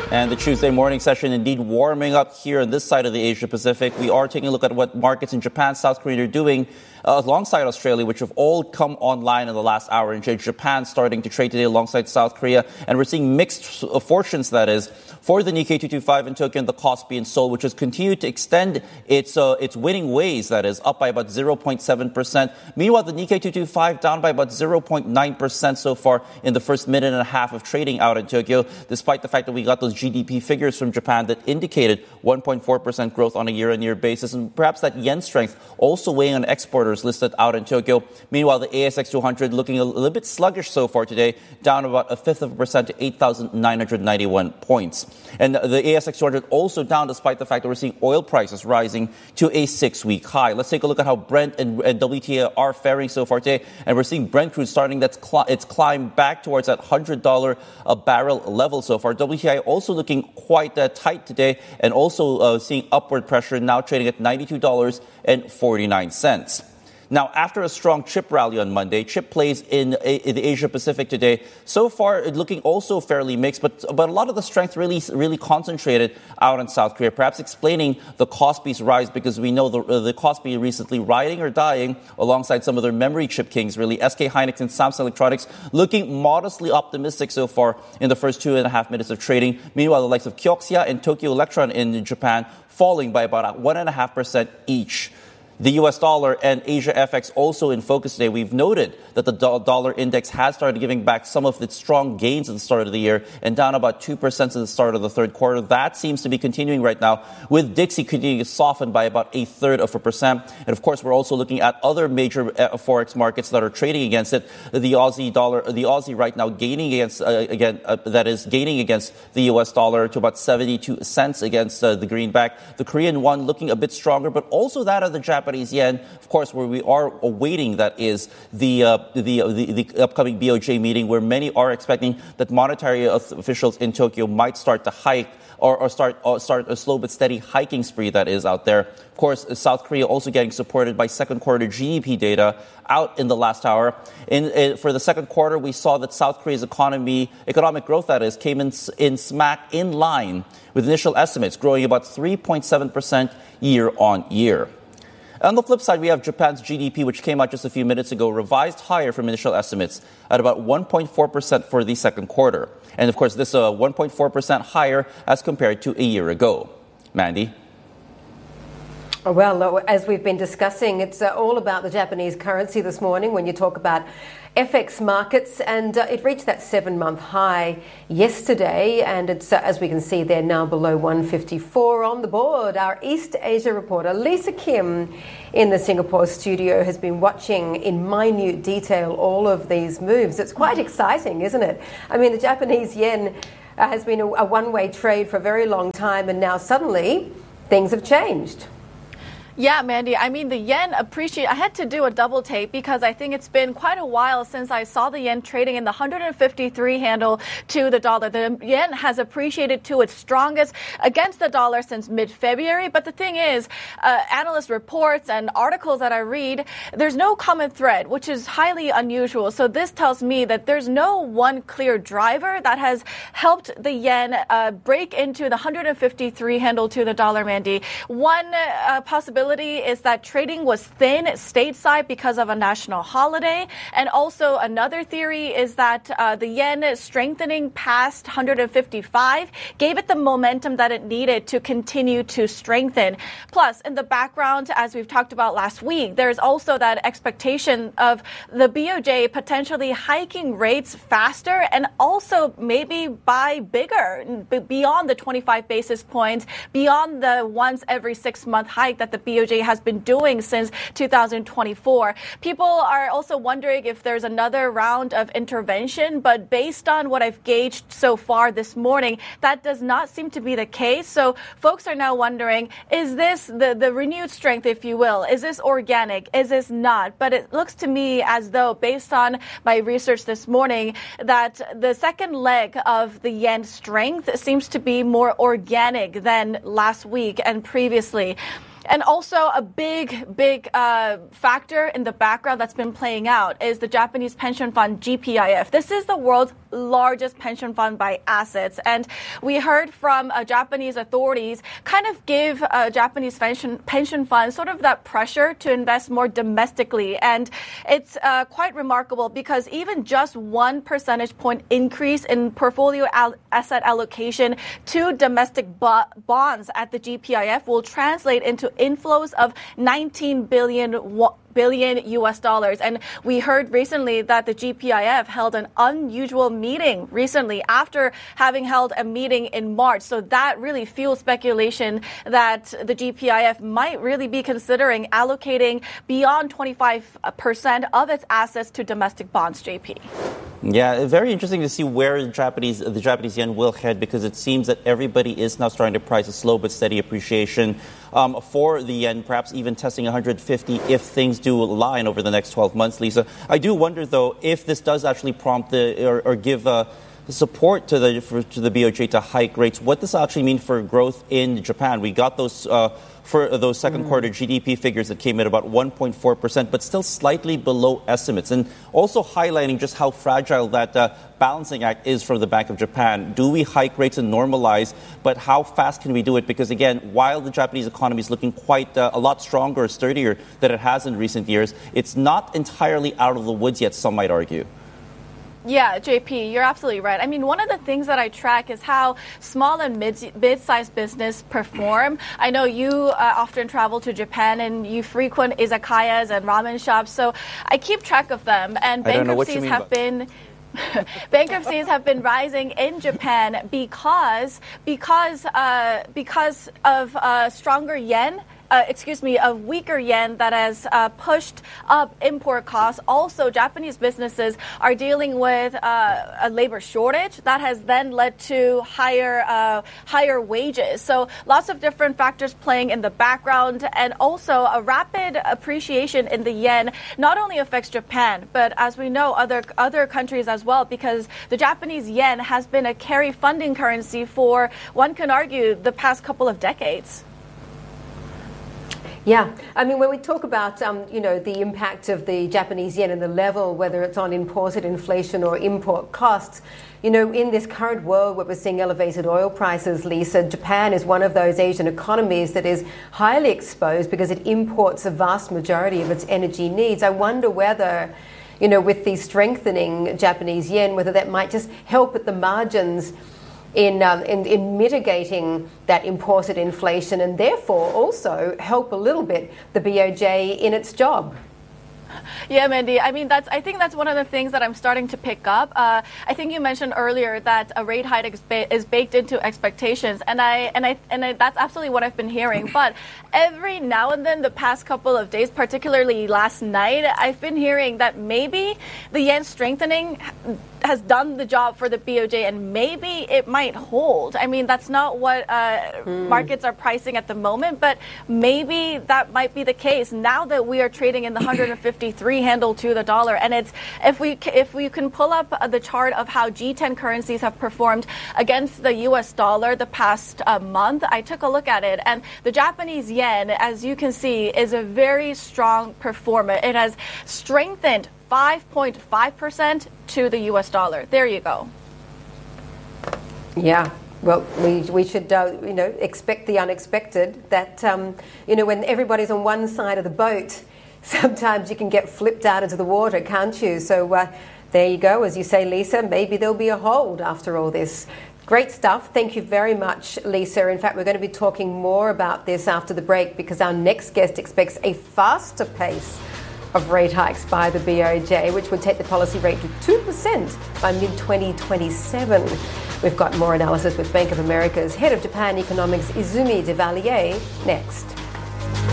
And the Tuesday morning session indeed warming up here on this side of the Asia Pacific. We are taking a look at what markets in Japan, South Korea are doing alongside Australia, which have all come online in the last hour. And Japan starting to trade today alongside South Korea. And we're seeing mixed fortunes, that is, for the Nikkei 225 in Tokyo and the Kospi in Seoul, which has continued to extend its winning ways, that is, up by about 0.7%. Meanwhile, the Nikkei 225 down by about 0.9% so far in the first minute and a half of trading out in Tokyo, despite the fact that we got those GDP figures from Japan that indicated 1.4% growth on a year-on-year basis. And perhaps that yen strength also weighing on exporters listed out in Tokyo. Meanwhile, the ASX 200 looking a little bit sluggish so far today, down about 0.5% to 8,991 points. And the ASX 200 also down despite the fact that we're seeing oil prices rising to a 6-week high. Let's take a look at how Brent and WTI are faring so far today. And we're seeing Brent crude starting its climb back towards that $100 a barrel level so far. WTI also looking quite tight today and also seeing upward pressure, now trading at $92.49. Now, after a strong chip rally on Monday, chip plays in the Asia Pacific today. So far, looking also fairly mixed, but a lot of the strength really concentrated out in South Korea, perhaps explaining the Kospi's rise, because we know the Kospi recently riding or dying alongside some of their memory chip kings, really. SK Hynix and Samsung Electronics looking modestly optimistic so far in the first 2.5 minutes of trading. Meanwhile, the likes of Kioxia and Tokyo Electron in Japan falling by about 1.5% each. The U.S. dollar and Asia FX also in focus today. We've noted that the dollar index has started giving back some of its strong gains at the start of the year and down about 2% at the start of the third quarter. That seems to be continuing right now, with Dixie continuing to soften by about 1/3%. And of course, we're also looking at other major forex markets that are trading against it. The Aussie dollar, the Aussie right now gaining against gaining against the U.S. dollar to about 72 cents against the greenback. The Korean won looking a bit stronger, but also that of the Japanese yen, of course, where we are awaiting, that is the upcoming BOJ meeting, where many are expecting that monetary officials in Tokyo might start to hike or start a slow but steady hiking spree that is out there. Of course, South Korea also getting supported by second quarter GDP data out in the last hour. For the second quarter, we saw that South Korea's economic growth, that is, came in smack in line with initial estimates, growing about 3.7% year on year. On the flip side, we have Japan's GDP, which came out just a few minutes ago, revised higher from initial estimates at about 1.4% for the second quarter. And of course, this 1.4% higher as compared to a year ago. Mandy? Well, as we've been discussing, it's all about the Japanese currency this morning when you talk about FX markets, and it reached that 7-month high yesterday, and it's, as we can see, they're now below 154 on the board. Our East Asia reporter, Lisa Kim, in the Singapore studio, has been watching in minute detail all of these moves. It's quite exciting, isn't it? I mean, the Japanese yen has been a one-way trade for a very long time, and now suddenly things have changed. Yeah, Mandy, I mean, the yen I had to do a double take because I think it's been quite a while since I saw the yen trading in the 153 handle to the dollar. The yen has appreciated to its strongest against the dollar since mid-February. But the thing is, analyst reports and articles that I read, there's no common thread, which is highly unusual. So this tells me that there's no one clear driver that has helped the yen break into the 153 handle to the dollar, Mandy. One possibility is that trading was thin stateside because of a national holiday. And also another theory is that the yen strengthening past 155 gave it the momentum that it needed to continue to strengthen. Plus, in the background, as we've talked about last week, there's also that expectation of the BOJ potentially hiking rates faster and also maybe by bigger, beyond the 25 basis points, beyond the once every 6-month hike that the BOJ has been doing since 2024. People are also wondering if there's another round of intervention, but based on what I've gauged so far this morning, that does not seem to be the case. So folks are now wondering, is this the renewed strength, if you will? Is this organic? Is this not? But it looks to me as though, based on my research this morning, that the second leg of the yen strength seems to be more organic than last week and previously. And also a big factor in the background that's been playing out is the Japanese pension fund GPIF. This is the world's largest pension fund by assets. And we heard from Japanese authorities kind of give Japanese pension funds sort of that pressure to invest more domestically. And it's quite remarkable because even just 1 percentage point increase in portfolio asset allocation to domestic bonds at the GPIF will translate into inflows of 19 billion US dollars. And we heard recently that the GPIF held an unusual meeting recently after having held a meeting in March. So that really fuels speculation that the GPIF might really be considering allocating beyond 25% of its assets to domestic bonds, JP. Yeah, very interesting to see where the Japanese yen will head, because it seems that everybody is now starting to price a slow but steady appreciation for the yen, perhaps even testing 150 if things do align over the next 12 months, Lisa. I do wonder, though, if this does actually prompt or give support to the BOJ to hike rates. What does that actually mean for growth in Japan? We got those for those second quarter GDP figures that came in about 1.4%, but still slightly below estimates, and also highlighting just how fragile that balancing act is for the Bank of Japan. Do we hike rates and normalize, but how fast can we do it? Because again, while the Japanese economy is looking quite a lot stronger, sturdier than it has in recent years, it's not entirely out of the woods yet, some might argue. Yeah, JP, you're absolutely right. I mean, one of the things that I track is how small and mid-sized business perform. I know you often travel to Japan and you frequent izakayas and ramen shops, so I keep track of them. And bankruptcies have been rising in Japan because of stronger yen. A weaker yen that has pushed up import costs. Also, Japanese businesses are dealing with a labor shortage that has then led to higher wages. So lots of different factors playing in the background, and also a rapid appreciation in the yen not only affects Japan, but as we know, other countries as well, because the Japanese yen has been a carry funding currency for, one can argue, the past couple of decades. Yeah, I mean, when we talk about, the impact of the Japanese yen and the level, whether it's on imported inflation or import costs, in this current world where we're seeing elevated oil prices, Lisa, Japan is one of those Asian economies that is highly exposed because it imports a vast majority of its energy needs. I wonder whether, with the strengthening Japanese yen, whether that might just help at the margins in mitigating that imported inflation, and therefore also help a little bit the BOJ in its job. Yeah, Mandy. I mean, I think that's one of the things that I'm starting to pick up. I think you mentioned earlier that a rate hike is baked into expectations, and that's absolutely what I've been hearing. But every now and then, the past couple of days, particularly last night, I've been hearing that maybe the yen strengthening has done the job for the BOJ, and maybe it might hold. I mean, that's not what markets are pricing at the moment, but maybe that might be the case now that we are trading in the 153 handle to the dollar. And it's if we can pull up the chart of how G10 currencies have performed against the US dollar the past month, I took a look at it, and the Japanese yen, as you can see, is a very strong performer. It has strengthened 5.5% to the US dollar. There you go. Yeah. Well, we should, expect the unexpected. That, when everybody's on one side of the boat, sometimes you can get flipped out into the water, can't you? So there you go. As you say, Lisa, maybe there'll be a hold after all this. Great stuff. Thank you very much, Lisa. In fact, we're going to be talking more about this after the break, because our next guest expects a faster pace of rate hikes by the BOJ, which would take the policy rate to 2% by mid-2027. We've got more analysis with Bank of America's head of Japan economics, Izumi Devalier, next.